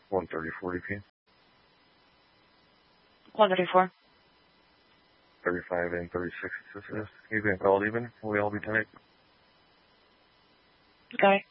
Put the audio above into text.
1:30, 40 p.m. 1:34. 35 and 36, it says. You've been called even. Will we all be tonight? Okay.